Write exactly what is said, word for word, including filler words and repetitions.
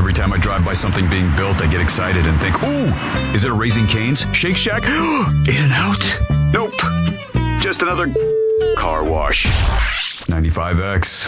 Every time I drive by something being built, I get excited and think, ooh, is it a Raising Cane's? Shake Shack? In-N-Out? Nope. Just another car wash. ninety-five X.